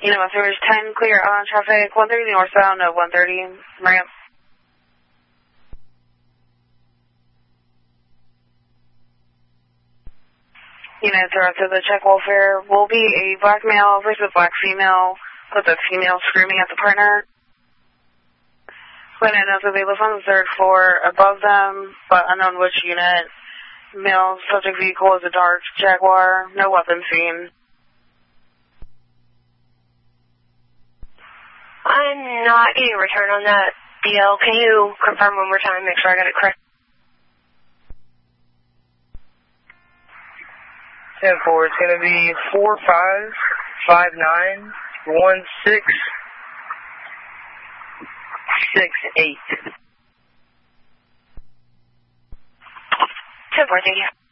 Unit 10, clear on traffic 130 northbound of 130 ramp. Unit 0, the check welfare will be a black male versus black female, with the female screaming at the partner. When it knows that they live on the 3rd floor above them, but unknown which unit. Male subject vehicle is a dark Jaguar, no weapon seen. I'm not getting a return on that BL. Can you confirm one more time, make sure I got it correct? 10-4, it's going to be 45591668. 10-4, thank you.